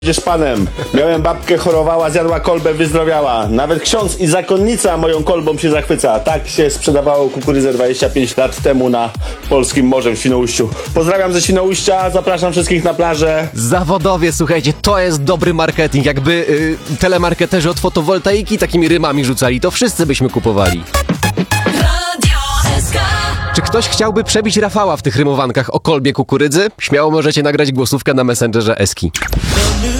Będziesz panem. Miałem babkę, chorowała, zjadła kolbę, wyzdrowiała. Nawet ksiądz i zakonnica moją kolbą się zachwyca. Tak się sprzedawało kukurydzę 25 lat temu na polskim morzu w Świnoujściu. Pozdrawiam ze Świnoujścia, zapraszam wszystkich na plażę. Zawodowie, słuchajcie, to jest dobry marketing. Jakby telemarketerzy od fotowoltaiki takimi rymami rzucali, to wszyscy byśmy kupowali. Czy ktoś chciałby przebić Rafała w tych rymowankach o kolbie kukurydzy? Śmiało możecie nagrać głosówkę na Messengerze Eski.